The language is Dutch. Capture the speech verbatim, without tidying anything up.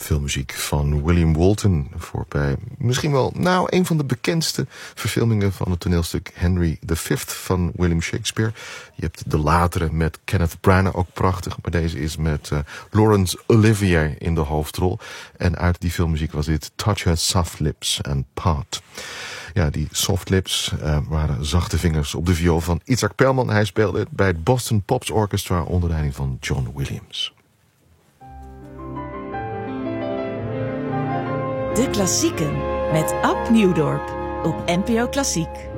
filmmuziek van William Walton voorbij. Misschien wel, nou, een van de bekendste verfilmingen van het toneelstuk Henry de Vijfde van William Shakespeare. Je hebt de latere met Kenneth Branagh, ook prachtig. Maar deze is met uh, Laurence Olivier in de hoofdrol. En uit die filmmuziek was dit Touch Her Soft Lips and Part. Ja, die soft lips uh, waren zachte vingers op de viool van Itzhak Perlman. Hij speelde bij het Boston Pops Orchestra onder leiding van John Williams. De Klassieken met Ab Nieuwdorp op N P O Klassiek.